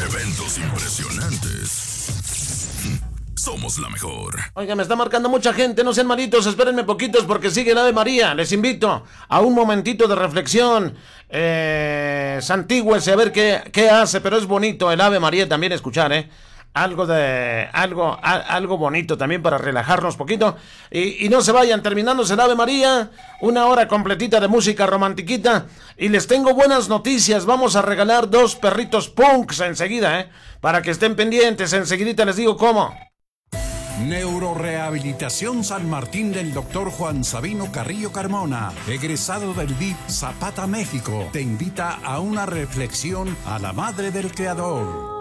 Eventos impresionantes. Somos la mejor. Oiga, me está marcando mucha gente, no sean malitos, espérenme poquitos porque sigue el Ave María. Les invito a un momentito de reflexión. Santígüese a ver qué hace, pero es bonito el Ave María también escuchar, algo bonito también para relajarnos poquito. Y no se vayan, terminándose el Ave María, una hora completita de música romantiquita. Y les tengo buenas noticias, vamos a regalar 2 perritos punks enseguida, para que estén pendientes, enseguidita les digo cómo. Neurorehabilitación San Martín del Dr. Juan Sabino Carrillo Carmona, egresado del DIP Zapata, México, te invita a una reflexión a la Madre del Creador.